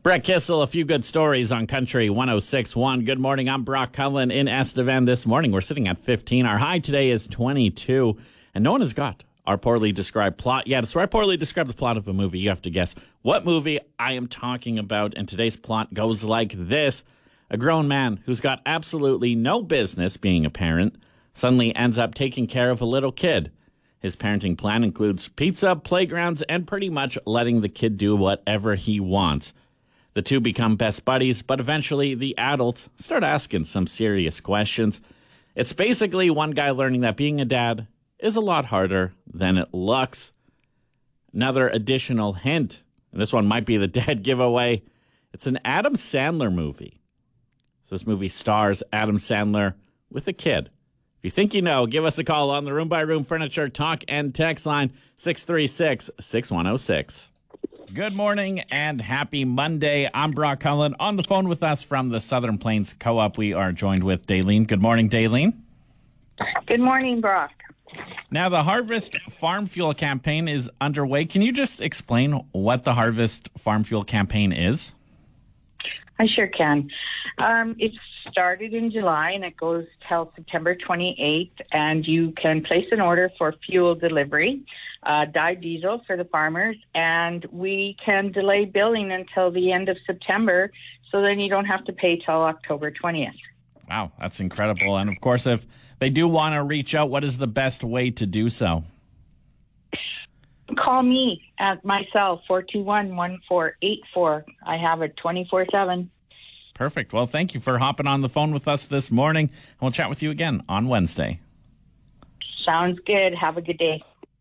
Brett Kissel, a few good stories on Country 106.1. Good morning. I'm Brock Cullen in Estevan this morning. We're sitting at 15. Our high today is 22, and no one has got our poorly described plot yet. So I poorly described the plot of a movie. You have to guess what movie I am talking about, and today's plot goes like this. A grown man who's got absolutely no business being a parent suddenly ends up taking care of a little kid. His parenting plan includes pizza, playgrounds, and pretty much letting the kid do whatever he wants. The two become best buddies, but eventually the adults start asking some serious questions. It's basically one guy learning that being a dad is a lot harder than it looks. Another additional hint, and this one might be the dead giveaway, it's an Adam Sandler movie. So this movie stars Adam Sandler with a kid. If you think you know, give us a call on the Room by Room Furniture Talk and Text line 636-6106. Good morning and happy Monday. I'm Brock Cullen. On the phone with us from the Southern Plains Co-op, we are joined with Daylene. Good morning, Daylene. Good morning, Brock. Now, the Harvest Farm Fuel campaign is underway. Can you just explain what the Harvest Farm Fuel campaign is? I sure can. It started in July and it goes till September 28th, and you can place an order for fuel delivery, dyed diesel for the farmers, and we can delay billing until the end of September, so then you don't have to pay till October 20th. Wow, that's incredible. And of course, if they do want to reach out, what is the best way to do so? Call me at my cell, 421-1484. I have it 24/7. Perfect. Well, thank you for hopping on the phone with us this morning. And we'll chat with you again on Wednesday. Sounds good. Have a good day.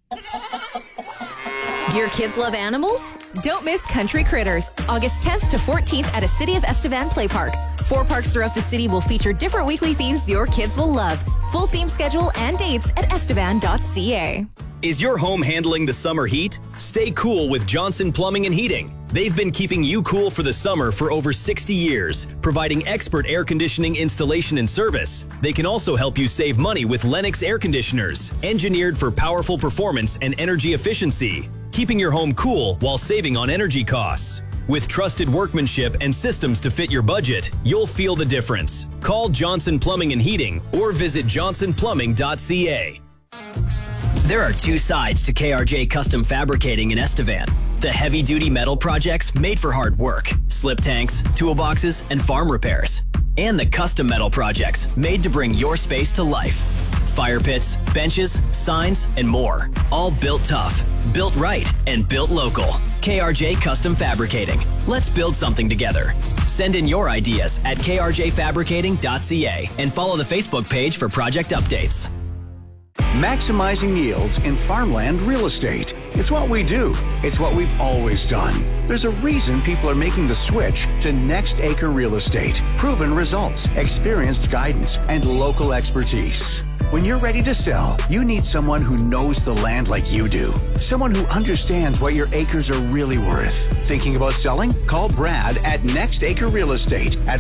Do your kids love animals? Don't miss Country Critters, August 10th to 14th at a City of Estevan Play Park. 4 parks throughout the city will feature different weekly themes your kids will love. Full theme schedule and dates at estevan.ca. Is your home handling the summer heat? Stay cool with Johnson Plumbing and Heating. They've been keeping you cool for the summer for over 60 years, providing expert air conditioning installation and service. They can also help you save money with Lennox air conditioners, engineered for powerful performance and energy efficiency, keeping your home cool while saving on energy costs. With trusted workmanship and systems to fit your budget, you'll feel the difference. Call Johnson Plumbing and Heating or visit johnsonplumbing.ca. There are 2 sides to KRJ Custom Fabricating in Estevan. The heavy-duty metal projects made for hard work, slip tanks, toolboxes, and farm repairs. And the custom metal projects made to bring your space to life. Fire pits, benches, signs, and more. All built tough, built right, and built local. KRJ Custom Fabricating. Let's build something together. Send in your ideas at krjfabricating.ca and follow the Facebook page for project updates. Maximizing yields in farmland real estate. It's what we do. It's what we've always done. There's a reason people are making the switch to Next Acre Real Estate. Proven results, experienced guidance, and local expertise. When you're ready to sell, you need someone who knows the land like you do. Someone who understands what your acres are really worth. Thinking about selling? Call Brad at Next Acre Real Estate at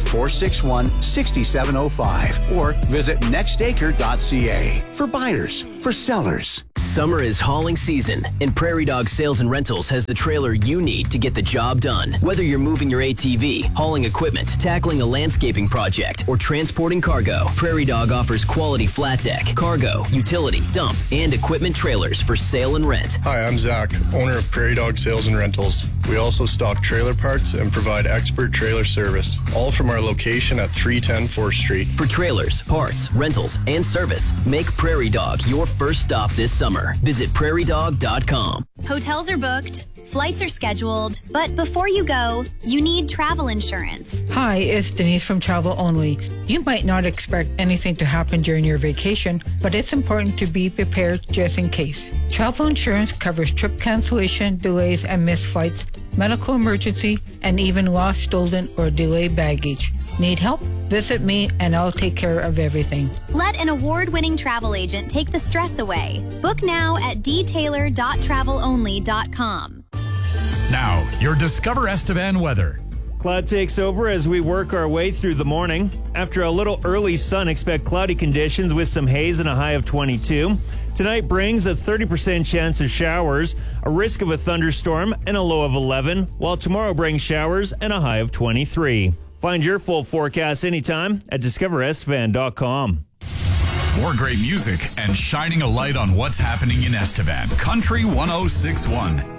461-6705 or visit nextacre.ca. For buyers, for sellers. Summer is hauling season, and Prairie Dog Sales and Rentals has the trailer you need to get the job done. Whether you're moving your ATV, hauling equipment, tackling a landscaping project, or transporting cargo, Prairie Dog offers quality flat deck, cargo, utility, dump, and equipment trailers for sale and rent. Hi, I'm Zach, owner of Prairie Dog Sales and Rentals. We also stock trailer parts and provide expert trailer service, all from our location at 310 4th Street. For trailers, parts, rentals, and service, make Prairie Dog your first stop this summer. Visit prairiedog.com. Hotels are booked, flights are scheduled, but before you go, you need travel insurance. Hi, it's Denise from Travel Only. You might not expect anything to happen during your vacation, but it's important to be prepared just in case. Travel insurance covers trip cancellation, delays, and missed flights, medical emergency, and even lost, stolen, or delayed baggage. Need help? Visit me and I'll take care of everything. Let an award-winning travel agent take the stress away. Book now at dtaylor.travelonly.com. Now, your Discover Estevan weather. Cloud takes over as we work our way through the morning. After a little early sun, expect cloudy conditions with some haze and a high of 22. Tonight brings a 30% chance of showers, a risk of a thunderstorm, and a low of 11, while tomorrow brings showers and a high of 23. Find your full forecast anytime at discoverestevan.com. More great music and shining a light on what's happening in Estevan. Country 106.1.